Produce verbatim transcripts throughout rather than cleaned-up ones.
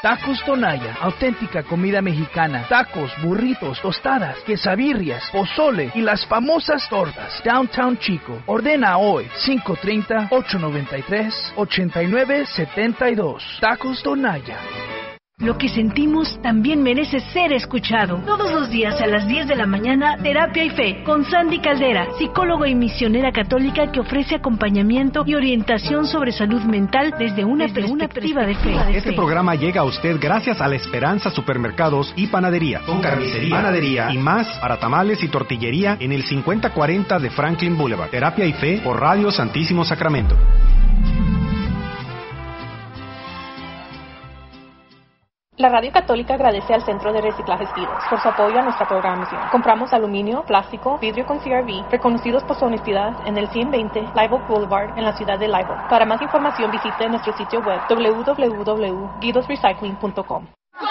Tacos Tonaya, auténtica comida mexicana. Tacos, burritos, tostadas, quesabirrias, pozole y las famosas tortas. Downtown Chico. Ordena hoy. cinco tres cero, ocho nueve tres, ocho nueve siete dos. Tacos Tonaya. Lo que sentimos también merece ser escuchado. Todos los días a las diez de la mañana, Terapia y Fe, con Sandy Caldera, psicóloga y misionera católica que ofrece acompañamiento y orientación sobre salud mental desde una, desde una perspectiva de fe. Este programa llega a usted gracias a La Esperanza Supermercados y Panadería, con carnicería, panadería y más para tamales y tortillería en el cincuenta cuarenta de Franklin Boulevard. Terapia y Fe por Radio Santísimo Sacramento. La Radio Católica agradece al Centro de Reciclajes Vivos por su apoyo a nuestra programación. Compramos aluminio, plástico, vidrio con C R V, reconocidos por su honestidad, en el cien veinte Live Oak Boulevard, en la ciudad de Live Oak. Para más información visite nuestro sitio web doble u doble u doble u punto guidos recycling punto com.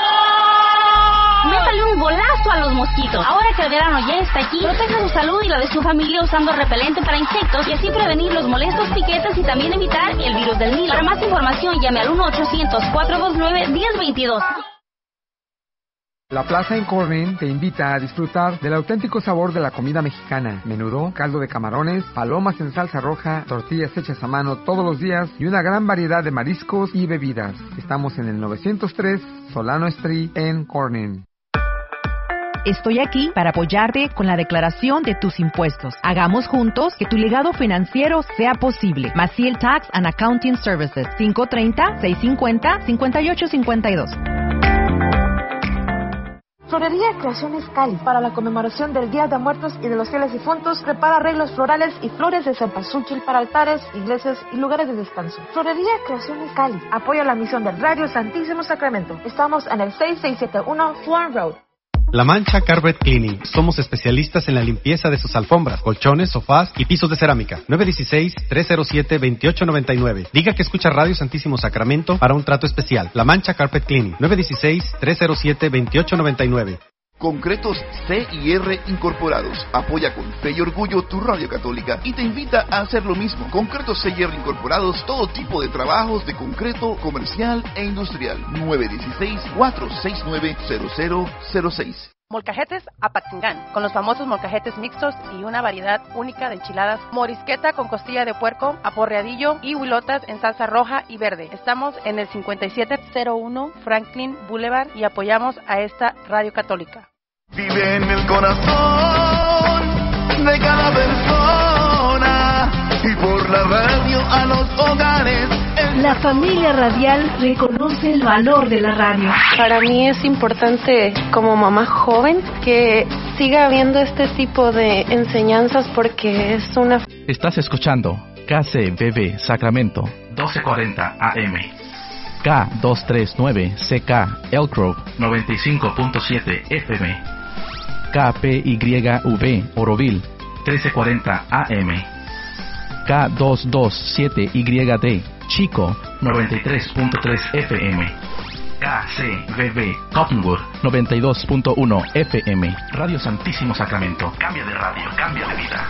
Métale un golazo a los mosquitos. Ahora que el verano ya está aquí, proteja su salud y la de su familia usando repelente para insectos y así prevenir los molestos piquetes y también evitar el virus del Nilo. Para más información, llame al uno ochocientos, cuatro dos nueve, uno cero dos dos. La Plaza en Corning te invita a disfrutar del auténtico sabor de la comida mexicana. Menudo, caldo de camarones, palomas en salsa roja, tortillas hechas a mano todos los días y una gran variedad de mariscos y bebidas. Estamos en el novecientos tres Solano Street en Corning. Estoy aquí para apoyarte con la declaración de tus impuestos. Hagamos juntos que tu legado financiero sea posible. Maciel Tax and Accounting Services, cinco tres cero, seis cinco cero, cinco ocho cinco dos. Florería Creaciones Cali, para la conmemoración del Día de Muertos y de los Fieles Difuntos, prepara arreglos florales y flores de cempasúchil para altares, iglesias y lugares de descanso. Florería Creaciones Cali apoya la misión del Radio Santísimo Sacramento. Estamos en el seis seis siete uno Florin Road. La Mancha Carpet Cleaning. Somos especialistas en la limpieza de sus alfombras, colchones, sofás y pisos de cerámica. nueve uno seis, tres cero siete, dos ocho nueve nueve. Diga que escucha Radio Santísimo Sacramento para un trato especial. La Mancha Carpet Cleaning. nueve uno seis, tres cero siete, dos ocho nueve nueve. Concretos C y R Incorporados. Apoya con fe y orgullo tu radio católica y te invita a hacer lo mismo. Concretos C y R Incorporados, todo tipo de trabajos de concreto comercial e industrial. nueve uno seis, cuatro seis nueve, cero cero cero seis. Molcajetes Apatzingán, con los famosos molcajetes mixtos y una variedad única de enchiladas, morisqueta con costilla de puerco, aporreadillo y huilotas en salsa roja y verde. Estamos en el cincuenta y siete cero uno Franklin Boulevard y apoyamos a esta radio católica. Vive en el corazón de cada persona y por la radio a los hogares. La familia radial reconoce el valor de la radio. Para mí es importante, como mamá joven, que siga habiendo este tipo de enseñanzas porque es una... Estás escuchando K C B B Sacramento doce cuarenta A M, K doscientos treinta y nueve C K Elk Grove noventa y cinco punto siete F M, K P Y V Oroville trece cuarenta A M, K doscientos veintisiete Y D Chico noventa y tres punto tres F M, K C B B Cottonwood noventa y dos punto uno F M. Radio Santísimo Sacramento. Cambia de radio, cambia de vida.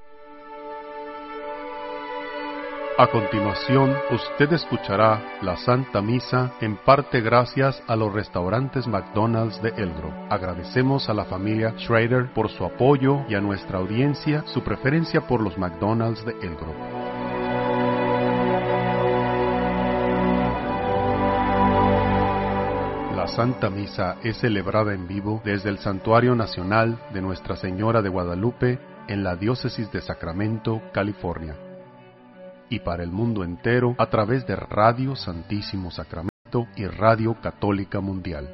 A continuación, usted escuchará la Santa Misa, en parte gracias a los restaurantes McDonald's de Elk Grove. Agradecemos a la familia Schrader por su apoyo y a nuestra audiencia su preferencia por los McDonald's de Elk Grove. La Santa Misa es celebrada en vivo desde el Santuario Nacional de Nuestra Señora de Guadalupe en la Diócesis de Sacramento, California, y para el mundo entero a través de Radio Santísimo Sacramento y Radio Católica Mundial.